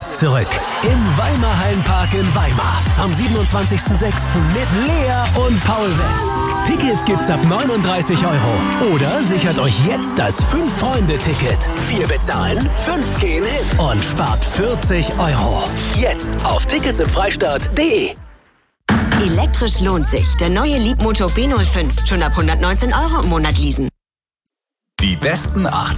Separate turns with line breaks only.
zurück im Weimar Hallenpark in Weimar. Am 27.06. mit Lea und Paul Wetz. Tickets gibt's ab 39 €. Oder sichert euch jetzt das 5-Freunde-Ticket. 4 bezahlen, 5 gehen hin und spart 40 €. Jetzt auf ticketsimfreistaat.de.
Elektrisch lohnt sich. Der neue Leapmotor B05. Schon ab 119 € im Monat leasen.
Die besten 80